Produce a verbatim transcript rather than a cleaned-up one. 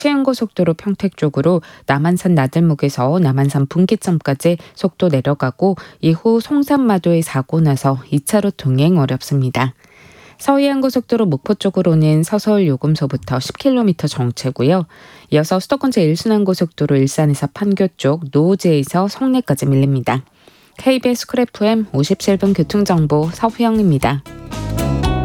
시흥고속도로 평택 쪽으로 남한산 나들목에서 남한산 분기점까지 속도 내려가고 이후 송산마도에 사고 나서 이 차로 통행 어렵습니다. 서해안고속도로 목포 쪽으로는 서서울 요금소부터 십 킬로미터 정체고요. 이어서 수도권 제일 순환고속도로 일산에서 판교 쪽 노오지에서 송내까지 밀립니다. 케이비에스 쿨 에프엠 오십칠 분 교통정보 서hu영입니다.